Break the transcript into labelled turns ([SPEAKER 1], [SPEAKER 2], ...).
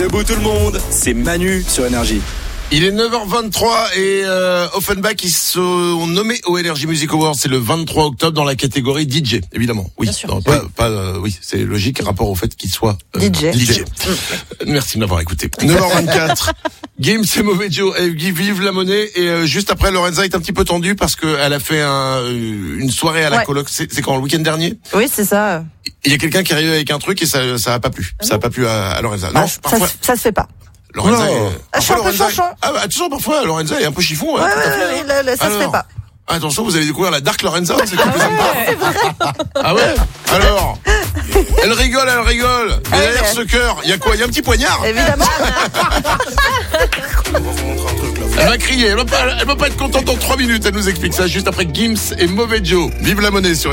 [SPEAKER 1] Debout tout le monde, c'est Manu sur Énergie.
[SPEAKER 2] Il est 9h23 et Offenbach, ils sont nommés au Energy Music Awards. C'est le 23 octobre dans la catégorie DJ, évidemment. Oui, non, oui, c'est logique, rapport au fait qu'il soit DJ. Merci de m'avoir écouté. 9h24. Gims et Mauvais Joe, vive la monnaie. Et juste après, Lorenza est un petit peu tendue parce qu'elle a fait une soirée à la coloc. C'est quand, le week-end dernier?
[SPEAKER 3] Oui, c'est ça.
[SPEAKER 2] Il y a quelqu'un qui est arrivé avec un truc et ça a pas plu. Ça a pas plu à Lorenza. Non, parfois...
[SPEAKER 3] ça se fait pas.
[SPEAKER 2] Lorenza
[SPEAKER 3] je suis un peu chanchon.
[SPEAKER 2] Attention, parfois, Lorenza est un peu chiffon.
[SPEAKER 3] Ça se fait pas.
[SPEAKER 2] Attention, vous allez découvrir la Dark Lorenza, c'est plus sympa. Ah ouais? Alors, elle rigole. Mais derrière ce cœur, il y a quoi? Il y a un petit poignard?
[SPEAKER 3] Évidemment.
[SPEAKER 2] Elle va crier, elle va pas être contente dans 3 minutes, elle nous explique ça juste après Gims et Mauvais Joe. Vive la monnaie sur